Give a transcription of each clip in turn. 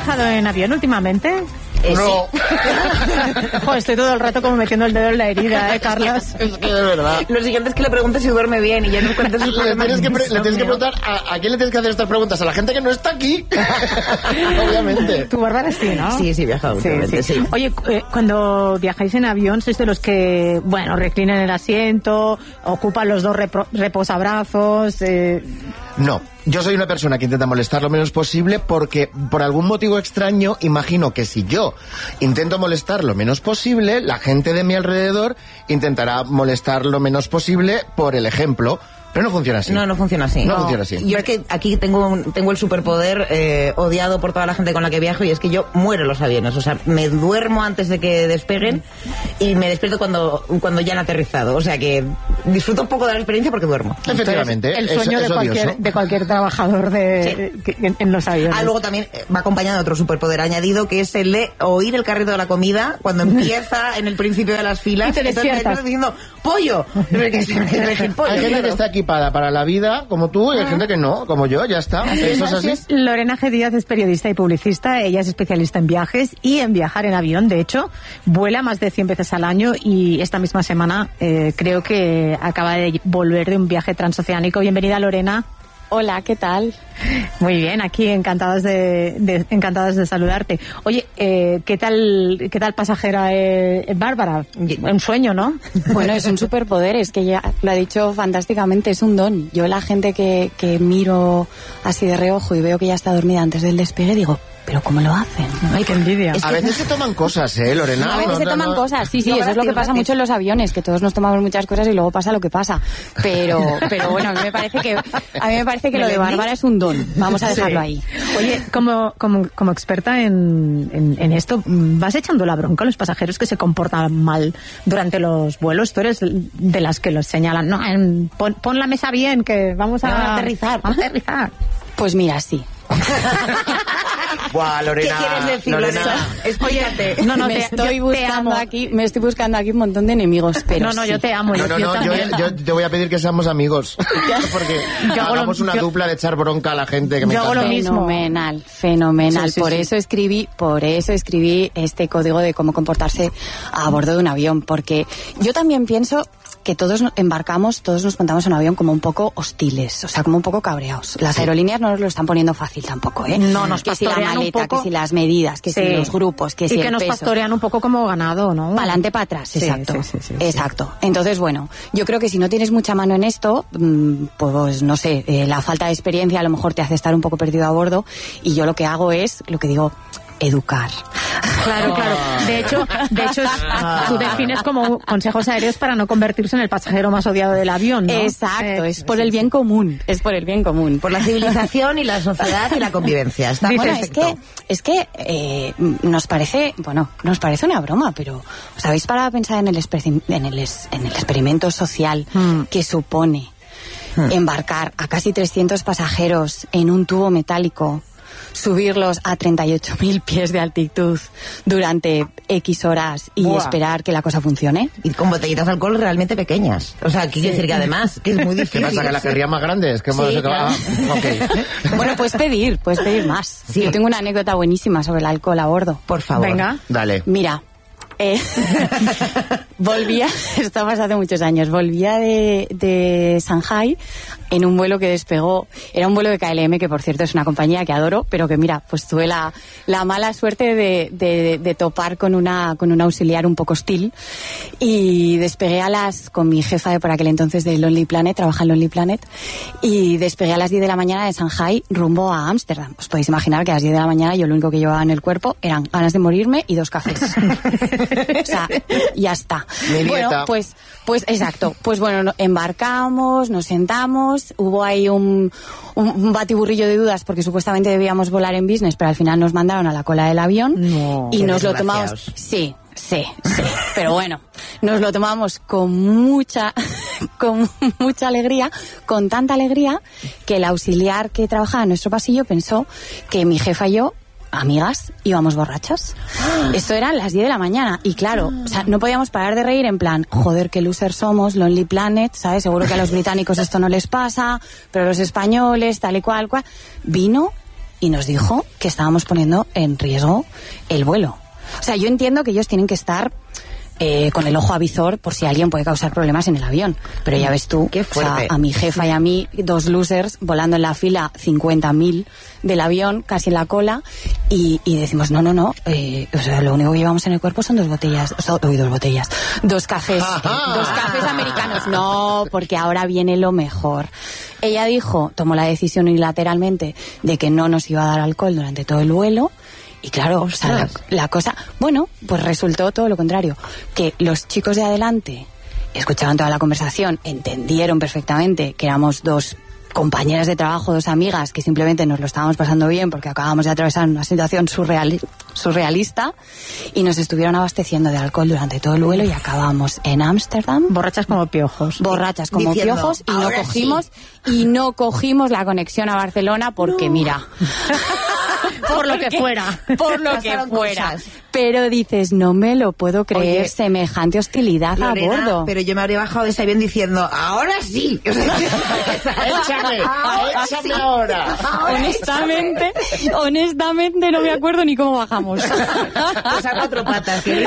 viajado en avión últimamente? No. Sí. Joder, estoy todo el rato como metiendo el dedo en la herida, Carlos. Es que de verdad. Lo siguiente es que le preguntes si duerme bien y ya no cuentes sus problemas. Le tienes que preguntar a quién le tienes que hacer estas preguntas. A la gente que no está aquí. Obviamente. Tu Bárbara sí, ¿no? Sí, he viajado últimamente, sí. Oye, cuando viajáis en avión, ¿sois de los que, bueno, reclinan el asiento, ocupan los dos reposabrazos? No. Yo soy una persona que intenta molestar lo menos posible porque, por algún motivo extraño, imagino que si yo intento molestar lo menos posible, la gente de mi alrededor intentará molestar lo menos posible por el ejemplo. Pero no funciona así. No funciona así. No funciona así. Yo es que aquí tengo el superpoder odiado por toda la gente con la que viajo, y es que yo muero en los aviones. O sea, me duermo antes de que despeguen y me despierto cuando ya han aterrizado. O sea que disfruto un poco de la experiencia porque duermo. Efectivamente. El sueño de cualquier trabajador en los aviones. Luego también va acompañado de otro superpoder añadido, que es el de oír el carrito de la comida cuando empieza en el principio de las filas. Y te despiertas. Entonces diciendo, ¡pollo! Hay gente que está equipada para la vida, como tú, y hay gente que no, como yo, ya está. Eso es así. Lorena G. Díaz es periodista y publicista. Ella es especialista en viajes y en viajar en avión. De hecho, vuela más de 100 veces al año y esta misma semana creo que acaba de volver de un viaje transoceánico. Bienvenida, Lorena. Hola, ¿qué tal? Muy bien, aquí encantadas de saludarte. Oye, ¿qué tal pasajera Bárbara? Un sueño, ¿no? Bueno, es un superpoder, es que ya lo ha dicho fantásticamente, es un don. Yo la gente que miro así de reojo y veo que ya está dormida antes del despegue, digo, ¿pero cómo lo hacen? Ay, qué envidia. A veces se toman cosas, Lorena. A veces se toman cosas, sí, eso es lo que pasa mucho en los aviones, que todos nos tomamos muchas cosas y luego pasa lo que pasa. Pero bueno, a mí me parece que lo de Bárbara es un don. Vamos a dejarlo ahí. Oye, como experta en esto, ¿vas echando la bronca a los pasajeros que se comportan mal durante los vuelos? Tú eres de las que los señalan, no, pon la mesa bien, que vamos a aterrizar. Pues mira, sí. Buah, Lorena. ¿Qué quieres decir, Lorena? Explícate. Me estoy buscando aquí un montón de enemigos, pero yo te amo. Yo te voy a pedir que seamos amigos. Porque hagamos una dupla de echar bronca a la gente que me encanta. Yo hago lo mismo. Fenomenal. Por eso escribí este código de cómo comportarse a bordo de un avión, porque yo también pienso que todos nos montamos en un avión como un poco hostiles, o sea, como un poco cabreados. Las aerolíneas no nos lo están poniendo fácil tampoco, ¿eh? No, nos que si la pastorean maleta, un poco, que si las medidas, que si los grupos, que si el nos peso. Pastorean un poco como ganado, ¿no? Para adelante, para atrás, exacto. Sí. Exacto. Entonces, bueno, yo creo que si no tienes mucha mano en esto, pues no sé, la falta de experiencia a lo mejor te hace estar un poco perdido a bordo, y yo lo que hago es, lo que digo, educar. Claro. De hecho tú defines como consejos aéreos para no convertirse en el pasajero más odiado del avión, ¿no? Exacto, es por el bien común. Por la civilización y la sociedad y la convivencia. Está perfecto. Es que nos parece una broma, pero ¿os habéis parado a pensar en el experimento social que supone embarcar a casi 300 pasajeros en un tubo metálico, subirlos a 38.000 pies de altitud durante X horas y esperar que la cosa funcione? Y con botellitas de alcohol realmente pequeñas. O sea, quiero decir que además, que es muy difícil. ¿Qué pasa, que la querría más grande? Es que claro. Okay. Bueno, puedes pedir más. Sí. Yo tengo una anécdota buenísima sobre el alcohol a bordo. Por favor. Venga. Dale. Mira, esto pasó hace muchos años, volvía de Shanghai en un vuelo que despegó, era un vuelo de KLM, que por cierto es una compañía que adoro, pero que mira, pues tuve la mala suerte de topar con una auxiliar un poco hostil, y despegué con mi jefa de por aquel entonces de Lonely Planet, trabaja en Lonely Planet, y despegué a las 10 de la mañana de Shanghai rumbo a Ámsterdam. Os podéis imaginar que a las 10 de la mañana yo lo único que llevaba en el cuerpo eran ganas de morirme y 2 cafés. O sea, ya está. Bueno, pues exacto. Pues bueno, embarcamos, nos sentamos, hubo ahí un batiburrillo de dudas porque supuestamente debíamos volar en business, pero al final nos mandaron a la cola del avión y nos lo tomamos. Sí. Pero bueno, nos lo tomamos con mucha alegría, con tanta alegría que el auxiliar que trabajaba en nuestro pasillo pensó que mi jefa y yo, amigas, íbamos borrachas. Esto eran las 10 de la mañana y claro, o sea, no podíamos parar de reír en plan, joder, qué losers somos, Lonely Planet, ¿sabes? Seguro que a los británicos esto no les pasa, pero los españoles, tal y cual. Vino y nos dijo que estábamos poniendo en riesgo el vuelo. O sea, yo entiendo que ellos tienen que estar con el ojo avizor por si alguien puede causar problemas en el avión. Pero ya ves tú, Qué fuerte. O sea, a mi jefa y a mí, 2 losers volando en la fila 50.000 del avión, casi en la cola, y decimos, no, o sea, lo único que llevamos en el cuerpo son 2 botellas, 2 cafés, 2 cafés americanos. No, porque ahora viene lo mejor. Ella tomó la decisión unilateralmente de que no nos iba a dar alcohol durante todo el vuelo. Y claro, o sea, la cosa... Bueno, pues resultó todo lo contrario. Que los chicos de adelante escuchaban toda la conversación, entendieron perfectamente que éramos 2 compañeras de trabajo, 2 amigas, que simplemente nos lo estábamos pasando bien porque acabamos de atravesar una situación surrealista, y nos estuvieron abasteciendo de alcohol durante todo el vuelo y acabamos en Ámsterdam. Borrachas como piojos. Borrachas como Diciendo, piojos, sí. y no cogimos la conexión a Barcelona porque mira... Por lo que fuera. Por lo que Pasaron fuera. cosas. Pero dices, no me lo puedo creer, Oye, semejante hostilidad Lorena, a bordo. pero yo me habría bajado de ese avión diciendo, ahora sí. O sea, ¡Échame! ¡Échame ahora! Honestamente no me acuerdo ni cómo bajamos. Pues a 4 patas, querida.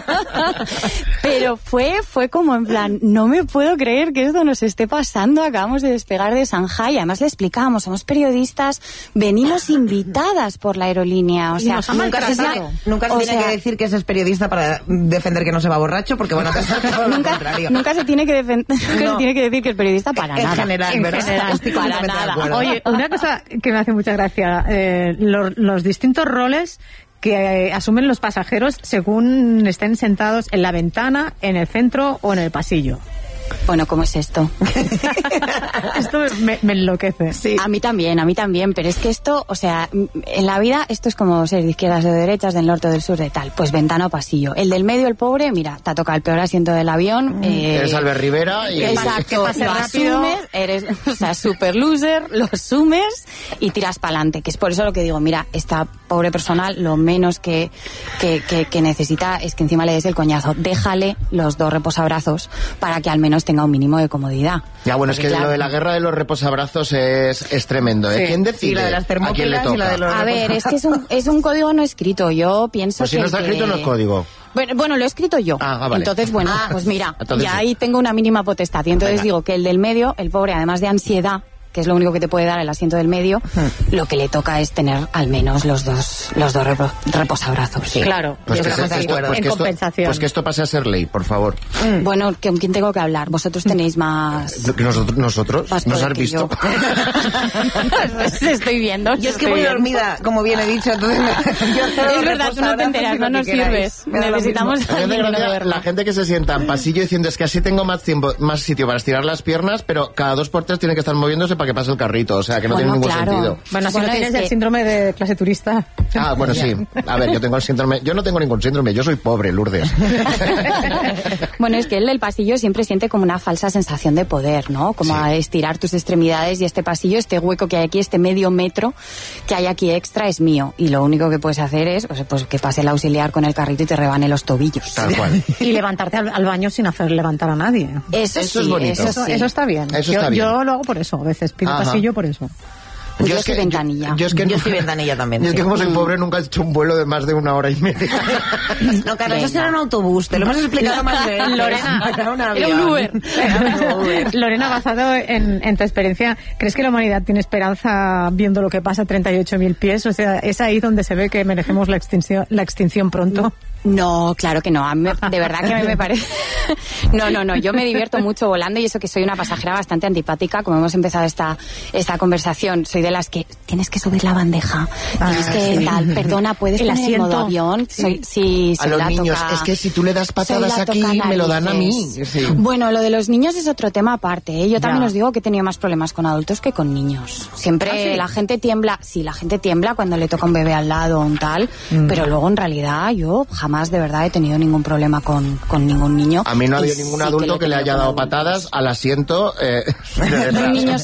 Pero fue como en plan, no me puedo creer que esto nos esté pasando. Acabamos de despegar de Shanghái. Además le explicábamos, somos periodistas, venimos invitadas por la aerolínea. O sea, nos han maltratado. Nunca se tiene que decir que ese es periodista para defender que no se va borracho, porque bueno, todo lo contrario. Nunca se tiene que decir que es periodista para En nada. general, ¿verdad? general, Estoy para completamente de nada. acuerdo. Oye, una cosa que me hace mucha gracia, los distintos roles que asumen los pasajeros según estén sentados en la ventana, en el centro o en el pasillo. Bueno, ¿cómo es esto? Esto me enloquece. Sí. A mí también, pero es que esto, o sea, en la vida esto es como ser de izquierdas o de derechas, del norte o del sur, de tal. Pues ventana o pasillo. El del medio, el pobre, mira, te ha tocado el peor asiento del avión. Eres Albert Rivera y... Exacto, que pase lo rápido. asumes, eres, o sea, super loser, lo asumes y tiras para adelante. Que es por eso lo que digo, mira, esta pobre persona lo menos que necesita es que encima le des el coñazo. Déjale los 2 reposabrazos para que al menos tenga un mínimo de comodidad. Ya, bueno, es que Porque, lo de la guerra de los reposabrazos es tremendo, ¿eh? Sí. ¿Quién decide? Sí, la de las ¿A quién le termópilas toca? y la de los... a ver, es que es un código no escrito. Yo pienso Pues si que... no está escrito, no es código. Bueno, lo he escrito yo. Vale. Entonces, bueno, pues mira, Entonces ya sí. ahí tengo una mínima potestad. Y entonces Venga. digo que el del medio, el pobre, además de ansiedad, que es lo único que te puede dar el asiento del medio, lo que le toca es tener al menos los dos reposabrazos. Sí. Claro, Pues yo que, creo esto, que sí, pues en que esto- compensación. pues que esto pase a ser ley, por favor. Bueno, ¿con quién tengo que hablar? Vosotros tenéis más... Que nosotros más nos poder has que visto. yo. Estoy viendo. Yo es que voy dormida, como bien he dicho, entonces Es verdad, tú no te enteras, no nos sirves. Necesitamos Me hace alguien que gracia verlo. la gente que se sienta en pasillo diciendo es que así tengo más tiempo, más sitio para estirar las piernas, pero cada 2 por 3 tiene que estar moviéndose para que pase el carrito, o sea que no Bueno, tiene ningún claro. sentido. Bueno, si Bueno, no tienes es el que- síndrome de clase turista. Bueno, sí. A ver, yo tengo el síndrome, yo no tengo ningún síndrome, yo soy pobre, Lourdes. Bueno, es que el del pasillo siempre siente como una falsa sensación de poder, ¿no? Como Sí. a estirar tus extremidades y este pasillo, este hueco que hay aquí, este medio metro que hay aquí extra es mío. Y lo único que puedes hacer es pues que pase el auxiliar con el carrito y te rebane los tobillos. Tal cual. Y levantarte al baño sin hacer levantar a nadie. Eso Eso sí, es bonito. eso sí. Eso está bien. Eso yo, está bien. yo lo hago por eso, a veces pido Ajá. pasillo por eso. Pues yo soy ventanilla. Yo es que Yo soy ventanilla también, Yo es que sí. como soy pobre nunca he hecho un vuelo de más de 1 hora y media. No, Carlos, eso Venga. era un autobús, te lo hemos explicado más veces. Lorena, Era un era avión. un Uber. Era un Uber. Lorena, basado en tu experiencia, ¿crees que la humanidad tiene esperanza viendo lo que pasa a 38.000 pies? O sea, ¿es ahí donde se ve que merecemos la extinción pronto? No, claro que no. A mí, de verdad que a mí me parece... No. Yo me divierto mucho volando y eso que soy una pasajera bastante antipática. Como hemos empezado esta conversación, soy de las que tienes que subir la bandeja. Tienes que sí. tal, perdona, ¿puedes El poner en asiento. modo avión? Sí, A soy los la niños, toca- es que si tú le das patadas soy la aquí, toca me lo dan a mí. narices. Sí. Bueno, lo de los niños es otro tema aparte, ¿eh? Yo también Ya. os digo que he tenido más problemas con adultos que con niños. Siempre ¿Ah, sí? la gente tiembla, la gente tiembla cuando le toca un bebé al lado o un tal, pero luego en realidad yo jamás de verdad he tenido ningún problema con ningún niño. A mí no ha Y habido ningún sí que adulto que le he haya tenido dado con patadas al asiento de detrás. un niño sí.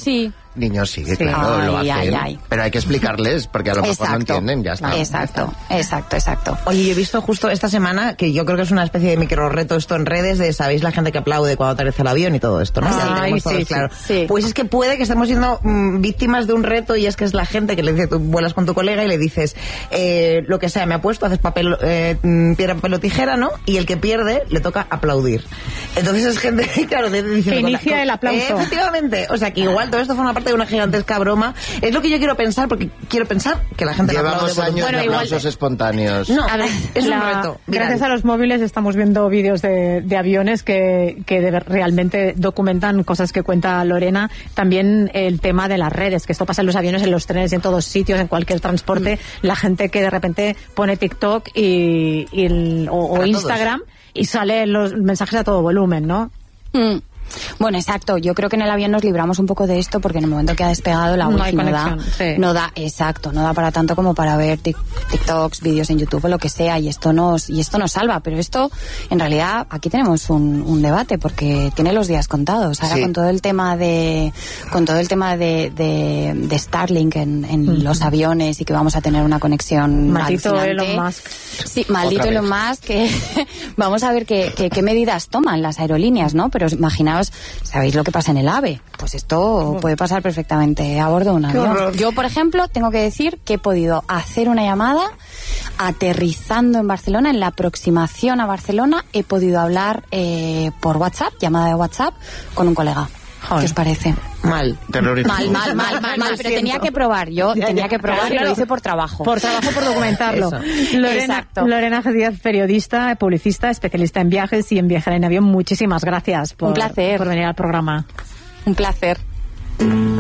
Niños, sí, claro, lo hacen. Pero hay que explicarles, porque a lo mejor no entienden, ya está. Exacto. Oye, yo he visto justo esta semana, que yo creo que es una especie de micro reto esto en redes, de ¿sabéis la gente que aplaude cuando aterriza el avión y todo esto, no? Sí. Pues es que puede que estemos siendo víctimas de un reto, y es que es la gente que le dice, tú vuelas con tu colega y le dices lo que sea, me apuesto, haces piedra, papel o tijera, ¿no? Y el que pierde le toca aplaudir. Entonces es gente, claro, que inicia el aplauso. Efectivamente. O sea, que igual todo esto forma parte de una gigantesca broma. Es lo que yo quiero pensar, porque quiero pensar que la gente llevamos no años de aplausos espontáneos. No, a ver, es un reto. Gracias a los móviles estamos viendo vídeos de aviones que realmente documentan cosas que cuenta Lorena. También el tema de las redes, que esto pasa en los aviones, en los trenes y en todos sitios, en cualquier transporte. La gente que de repente pone TikTok o Instagram todos. Y salen los mensajes a todo volumen, ¿no? Bueno, exacto. Yo creo que en el avión nos libramos un poco de esto, porque en el momento que ha despegado la wifi no da para tanto como para ver TikToks, vídeos en YouTube o lo que sea, y esto nos salva. Pero esto, en realidad, aquí tenemos un debate, porque tiene los días contados. Ahora con todo el tema de Starlink en los aviones, y que vamos a tener una conexión maldito alucinante. Elon Musk. Sí, maldito Elon Musk, que vamos a ver qué medidas toman las aerolíneas, ¿no? Pero imaginaos, ¿sabéis lo que pasa en el AVE? Pues esto puede pasar perfectamente a bordo de un avión. Yo, por ejemplo, tengo que decir que he podido hacer una llamada aterrizando en Barcelona, en la aproximación a Barcelona, he podido hablar por WhatsApp, llamada de WhatsApp, con un colega. ¿Qué os parece? Mal, pero tenía que probar, y lo hice por trabajo. Por documentarlo. Lorena Díaz, periodista, publicista, especialista en viajes y en viajar en avión. Muchísimas gracias por venir al programa. Un placer.